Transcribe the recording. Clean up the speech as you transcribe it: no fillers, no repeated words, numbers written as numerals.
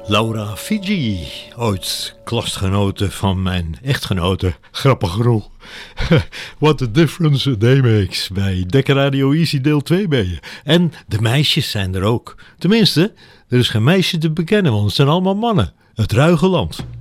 Laura Fiji, ooit klasgenote van mijn echtgenote. Grappig genoeg. What a difference a day makes. Bij Dekker Radio Easy deel 2 ben je. En de meisjes zijn er ook. Tenminste, er is geen meisje te bekennen, want het zijn allemaal mannen. Het Ruige Land.